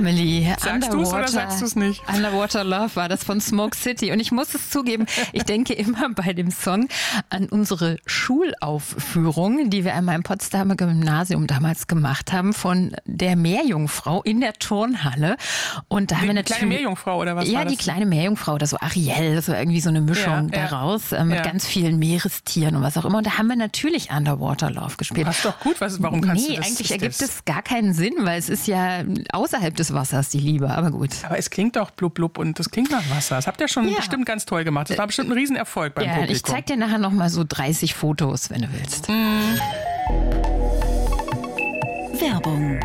Amelie, sagst du es oder sagst du es nicht? Underwater Love war das von Smoke City. Und ich muss es zugeben, ich denke immer bei dem Song an unsere Schulaufführung, die wir einmal im Potsdamer Gymnasium damals gemacht haben, von der Meerjungfrau in der Turnhalle. Und da haben wir natürlich. Die kleine Meerjungfrau oder was? Ja, war das? die kleine Meerjungfrau oder so Ariel, so irgendwie so eine Mischung daraus mit ganz vielen Meerestieren und was auch immer. Und da haben wir natürlich Underwater Love gespielt. Passt doch gut, warum kannst du das? Nee, eigentlich ergibt es gar keinen Sinn, weil es ist ja außerhalb des Wassers, die Liebe, aber gut. Aber es klingt doch blub blub und das klingt nach Wasser. Das habt ihr schon bestimmt ganz toll gemacht. Das war bestimmt ein Riesenerfolg beim Publikum. Ich zeig dir nachher noch mal so 30 Fotos, wenn du willst. Werbung.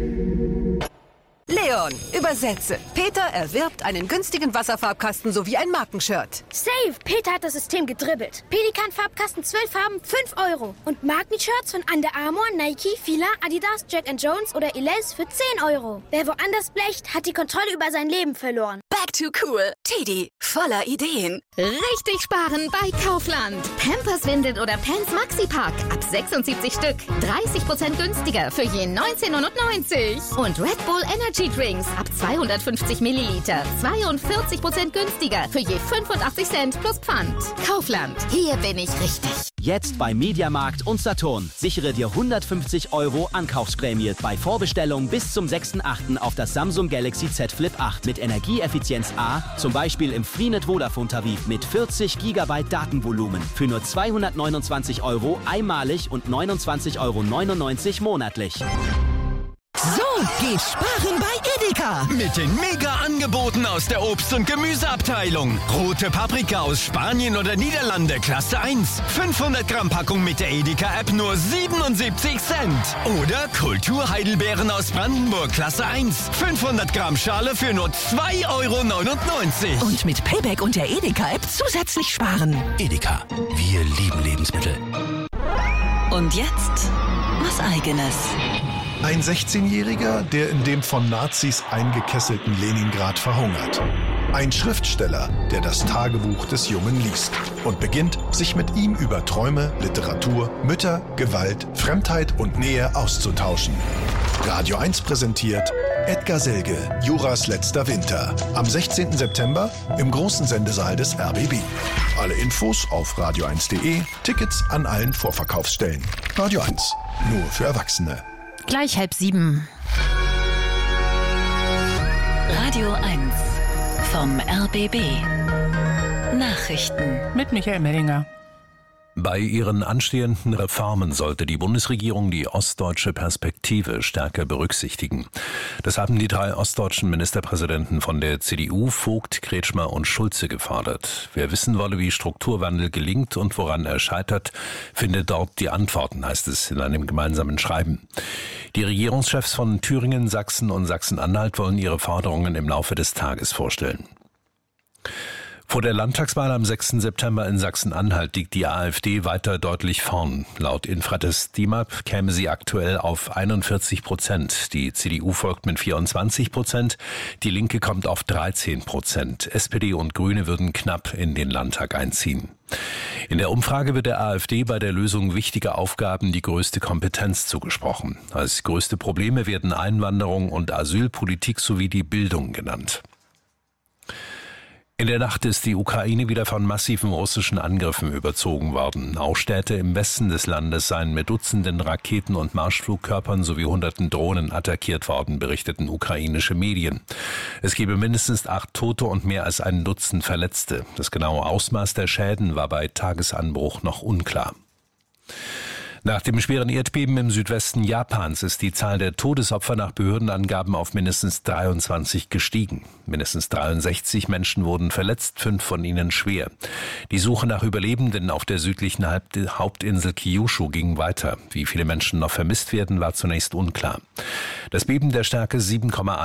Leon, übersetze. Peter erwirbt einen günstigen Wasserfarbkasten sowie ein Markenshirt. Safe! Peter hat das System gedribbelt. Pelikan-Farbkasten 12 Farben, 5 €. Und Markenshirts von Under Armour, Nike, Fila, Adidas, Jack & Jones oder Elize für 10 €. Wer woanders blecht, hat die Kontrolle über sein Leben verloren. Back to cool. Teddy, voller Ideen. Richtig sparen bei Kaufland. Pampers-Windeln oder Pants Maxi-Pack. Ab 76 Stück. 30% günstiger für je 19,99 €. Und Red Bull Energy Drinks ab 250 Milliliter. 42% günstiger für je 85 Cent plus Pfand. Kaufland. Hier bin ich richtig. Jetzt bei Mediamarkt und Saturn. Sichere dir 150 € Ankaufsprämie bei Vorbestellung bis zum 6.8. auf das Samsung Galaxy Z Flip 8 mit Energieeffizienz A, zum Beispiel im Freenet Vodafone Tarif mit 40 GB Datenvolumen für nur 229 € einmalig und 29,99 € monatlich. So geht Sparen bei Edeka. Mit den Mega-Angeboten aus der Obst- und Gemüseabteilung. Rote Paprika aus Spanien oder Niederlande, Klasse 1. 500 Gramm Packung mit der Edeka-App nur 77 Cent. Oder Kulturheidelbeeren aus Brandenburg, Klasse 1. 500 Gramm Schale für nur 2,99 €. Und mit Payback und der Edeka-App zusätzlich sparen. Edeka, wir lieben Lebensmittel. Und jetzt was Eigenes. Ein 16-Jähriger, der in dem von Nazis eingekesselten Leningrad verhungert. Ein Schriftsteller, der das Tagebuch des Jungen liest und beginnt, sich mit ihm über Träume, Literatur, Mütter, Gewalt, Fremdheit und Nähe auszutauschen. Radio 1 präsentiert Edgar Selge, Juras letzter Winter. Am 16. September im großen Sendesaal des RBB. Alle Infos auf radio1.de, Tickets an allen Vorverkaufsstellen. Radio 1, nur für Erwachsene. Gleich 6:30. Radio 1 vom RBB. Nachrichten mit Michael Mellinger. Bei ihren anstehenden Reformen sollte die Bundesregierung die ostdeutsche Perspektive stärker berücksichtigen. Das haben die 3 ostdeutschen Ministerpräsidenten von der CDU, Vogt, Kretschmer und Schulze gefordert. Wer wissen wolle, wie Strukturwandel gelingt und woran er scheitert, findet dort die Antworten, heißt es in einem gemeinsamen Schreiben. Die Regierungschefs von Thüringen, Sachsen und Sachsen-Anhalt wollen ihre Forderungen im Laufe des Tages vorstellen. Vor der Landtagswahl am 6. September in Sachsen-Anhalt liegt die AfD weiter deutlich vorn. Laut Infrates DIMAP käme sie aktuell auf 41%. Die CDU folgt mit 24%. Die Linke kommt auf 13%. SPD und Grüne würden knapp in den Landtag einziehen. In der Umfrage wird der AfD bei der Lösung wichtiger Aufgaben die größte Kompetenz zugesprochen. Als größte Probleme werden Einwanderung und Asylpolitik sowie die Bildung genannt. In der Nacht ist die Ukraine wieder von massiven russischen Angriffen überzogen worden. Auch Städte im Westen des Landes seien mit Dutzenden Raketen und Marschflugkörpern sowie Hunderten Drohnen attackiert worden, berichteten ukrainische Medien. Es gebe mindestens 8 Tote und mehr als ein Dutzend Verletzte. Das genaue Ausmaß der Schäden war bei Tagesanbruch noch unklar. Nach dem schweren Erdbeben im Südwesten Japans ist die Zahl der Todesopfer nach Behördenangaben auf mindestens 23 gestiegen. Mindestens 63 Menschen wurden verletzt, 5 von ihnen schwer. Die Suche nach Überlebenden auf der südlichen Hauptinsel Kyushu ging weiter. Wie viele Menschen noch vermisst werden, war zunächst unklar. Das Beben der Stärke 7,1